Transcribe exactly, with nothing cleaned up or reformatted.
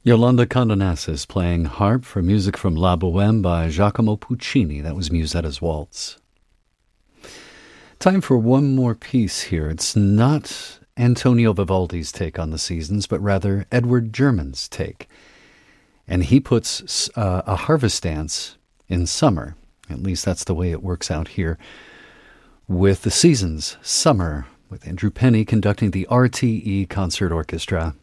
Yolanda Condonassis playing harp for music from La Bohème by Giacomo Puccini. That was Musetta's Waltz. Time for one more piece here. It's not Antonio Vivaldi's take on the seasons, but rather Edward German's take. And he puts uh, a harvest dance in summer. At least that's the way it works out here. With the seasons, Summer, with Andrew Penny conducting the R T E Concert Orchestra.